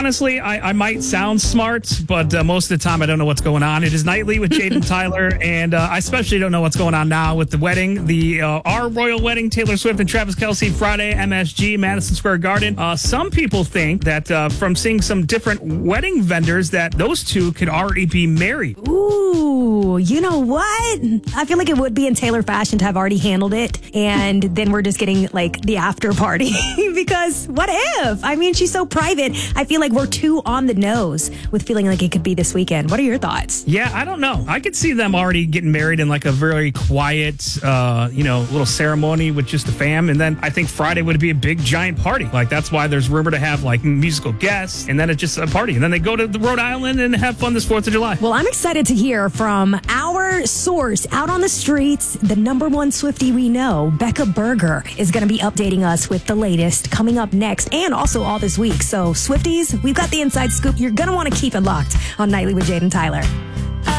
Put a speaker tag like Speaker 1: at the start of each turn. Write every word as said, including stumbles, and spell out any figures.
Speaker 1: honestly, I, I might sound smart, but uh, most of the time I don't know what's going on. It is Nightly with Jade and Tyler, and uh, I especially don't know what's going on now with the wedding, the uh, our royal wedding, Taylor Swift and Travis Kelce, Friday, M S G, Madison Square Garden. Uh, some people think that uh, from seeing some different wedding vendors that those two could already be married.
Speaker 2: Ooh, you know what? I feel like it would be in Taylor fashion to have already handled it, and then we're just getting like the after party because what if? I mean, she's so private. I feel like we're too on the nose with feeling like it could be this weekend. What are your thoughts?
Speaker 1: Yeah, I don't know. I could see them already getting married in like a very quiet, uh, you know, little ceremony with just the fam. And then I think Friday would be a big giant party. Like that's why there's rumor to have like musical guests, and then it's just a party. And then they go to the Rhode Island and have fun this fourth of July.
Speaker 2: Well, I'm excited to hear from our source out on the streets, the number one Swiftie we know, Becca Berger, is going to be updating us with the latest coming up next and also all this week. So Swifties, we've got the inside scoop. You're going to want to keep it locked on Nightly with Jade and Tyler.